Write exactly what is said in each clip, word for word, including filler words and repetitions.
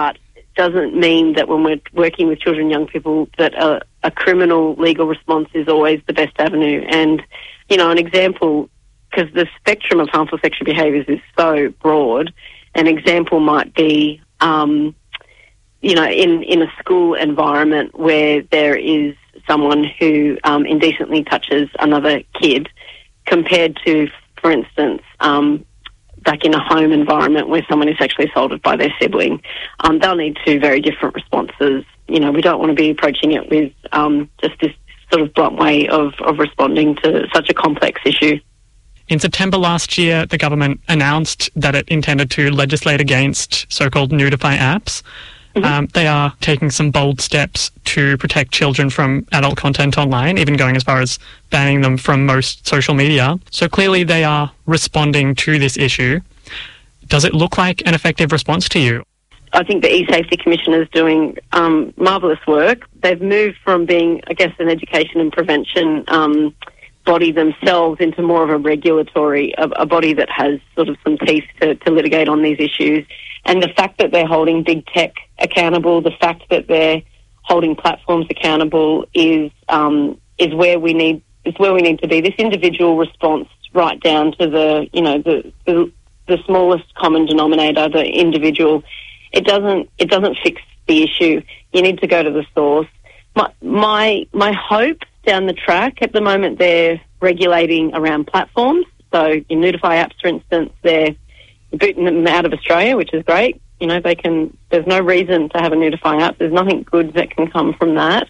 but it doesn't mean that when we're working with children and young people that a, a criminal legal response is always the best avenue. And, you know, an example, because the spectrum of harmful sexual behaviours is so broad, an example might be, um, you know, in, in a school environment where there is someone who um, indecently touches another kid compared to, for instance, um, back in a home environment where someone is sexually assaulted by their sibling. Um, they'll need two very different responses. You know, we don't want to be approaching it with um, just this sort of blunt way of, of responding to such a complex issue. In September last year, the government announced that it intended to legislate against so-called nudify apps. Mm-hmm. Um, they are taking some bold steps to protect children from adult content online, even going as far as banning them from most social media. So clearly they are responding to this issue. Does it look like an effective response to you? I think the eSafety Commission is doing um, marvellous work. They've moved from being, I guess, an education and prevention um, body themselves into more of a regulatory, a, a body that has sort of some teeth to, to litigate on these issues. And the fact that they're holding big tech accountable, the fact that they're holding platforms accountable is um, is where we need is where we need to be. This individual response, right down to the you know the the, the smallest common denominator, the individual, it doesn't it doesn't fix the issue. You need to go to the source. My my my hope down the track, at the moment they're regulating around platforms. So in Nudify apps, for instance, they're booting them out of Australia, which is great. You know, they can. There's no reason to have a Nudify app. There's nothing good that can come from that.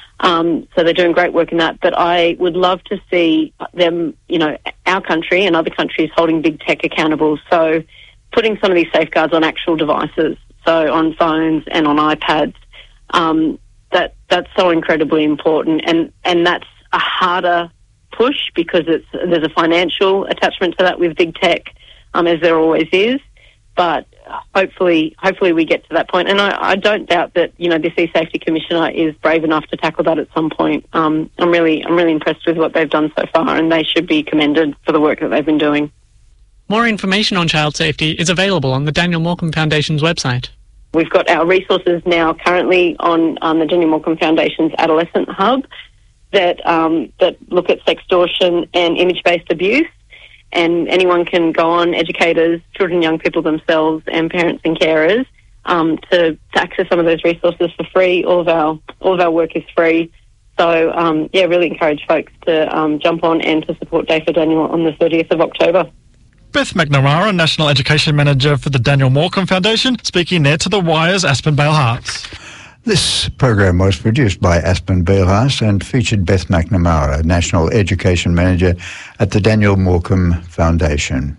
Um, so they're doing great work in that. But I would love to see them, you know, our country and other countries holding big tech accountable. So putting some of these safeguards on actual devices, so on phones and on iPads. Um, that that's so incredibly important, and and that's a harder push because it's there's a financial attachment to that with big tech. Um, as there always is, but hopefully, hopefully we get to that point. And I, I don't doubt that you know this eSafety Commissioner is brave enough to tackle that at some point. Um, I'm really, I'm really impressed with what they've done so far, and they should be commended for the work that they've been doing. More information on child safety is available on the Daniel Morcombe Foundation's website. We've got our resources now currently on um, the Daniel Morcombe Foundation's Adolescent Hub that um, that look at sextortion and image-based abuse. And anyone can go on, educators, children, young people themselves, and parents and carers, um, to, to access some of those resources for free. All of our all of our work is free. So, um, yeah, really encourage folks to um, jump on and to support Day for Daniel on the thirtieth of October. Beth McNamara, National Education Manager for the Daniel Morcombe Foundation, speaking there to the Wire's Aspen Bale Hearts. This program was produced by Aspen Bale Hearts and featured Beth McNamara, National Education Manager at the Daniel Morcombe Foundation.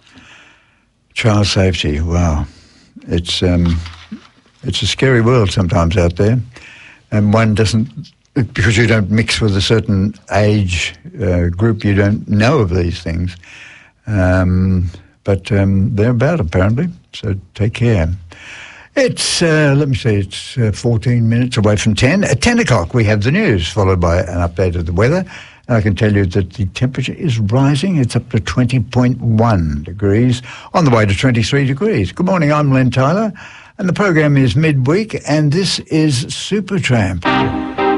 Child safety, wow. It's um, it's a scary world sometimes out there, and one doesn't, because you don't mix with a certain age uh, group, you don't know of these things. Um, but um, they're about, apparently, so take care. It's, uh, let me see, it's uh, fourteen minutes away from ten. At ten o'clock, we have the news, followed by an update of the weather. And I can tell you that the temperature is rising. It's up to twenty point one degrees, on the way to twenty-three degrees. Good morning, I'm Len Tyler, and the program is Midweek, and this is Supertramp.